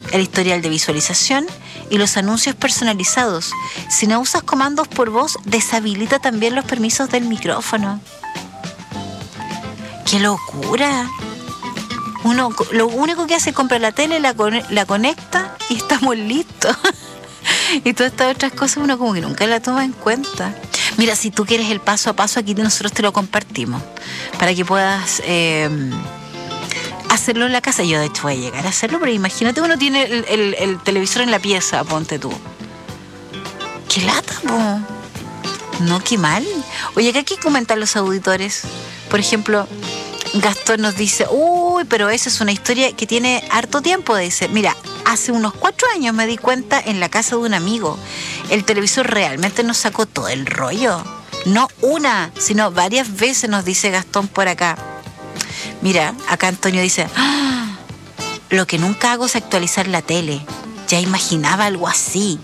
el historial de visualización y los anuncios personalizados. Si no usas comandos por voz, deshabilita también los permisos del micrófono. ¡Qué locura! Uno lo único que hace es comprar la tele, la conecta y estamos listos. Y todas estas otras cosas uno como que nunca la toma en cuenta. Mira, si tú quieres el paso a paso, aquí nosotros te lo compartimos para que puedas hacerlo en la casa. Yo de hecho voy a llegar a hacerlo, pero imagínate, uno tiene el televisor en la pieza, ponte tú. ¡Qué lata, po! No, qué mal. Oye, ¿qué hay que comentar los auditores? Por ejemplo, Gastón nos dice, uy, pero esa es una historia que tiene harto tiempo. Dice, mira, hace unos 4 años me di cuenta en la casa de un amigo. El televisor realmente nos sacó todo el rollo. No una, sino varias veces, nos dice Gastón por acá. Mira, acá Antonio dice, lo que nunca hago es actualizar la tele. Ya imaginaba algo así.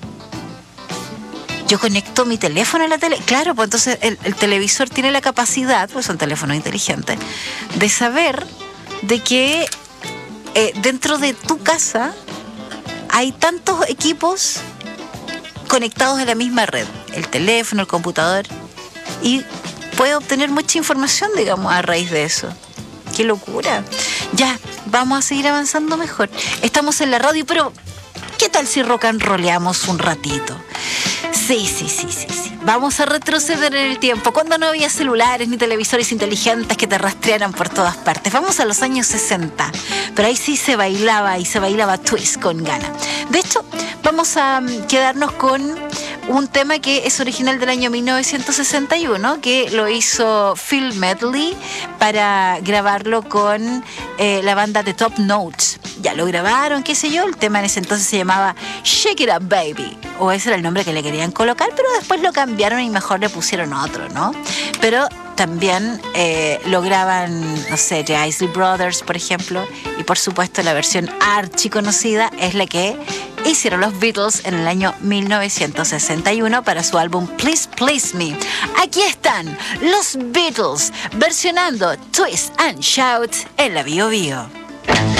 Yo conecto mi teléfono a la tele. Claro, pues entonces el televisor tiene la capacidad, pues son teléfonos inteligentes, de saber de que dentro de tu casa hay tantos equipos conectados a la misma red. El teléfono, el computador. Y puede obtener mucha información, digamos, a raíz de eso. ¡Qué locura! Ya, vamos a seguir avanzando mejor. Estamos en la radio, pero ¿qué tal si rock and rolleamos un ratito? Sí. Vamos a retroceder en el tiempo, cuando no había celulares ni televisores inteligentes que te rastrearan por todas partes. Vamos a los años 60, pero ahí sí se bailaba, y se bailaba twist con gana. De hecho, vamos a quedarnos con un tema que es original del año 1961, que lo hizo Phil Medley para grabarlo con la banda The Top Notes. Ya lo grabaron, qué sé yo, el tema en ese entonces se llamaba Shake It Up Baby, o ese era el nombre que le querían colocar, pero después lo cambiaron y mejor le pusieron otro, ¿no? Pero también lo graban, no sé, The Isley Brothers, por ejemplo, y por supuesto la versión archiconocida es la que hicieron los Beatles en el año 1961 para su álbum Please Please Me. Aquí están los Beatles versionando Twist and Shout en la Bio Bio.